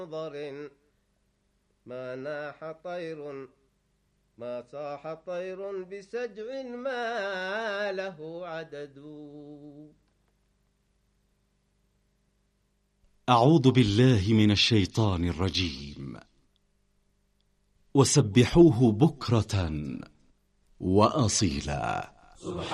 منظر ما ناح طير ما صاح طير بسجع ما له عدد. أعوذ بالله من الشيطان الرجيم. وسبحوه بكرة وأصيلا.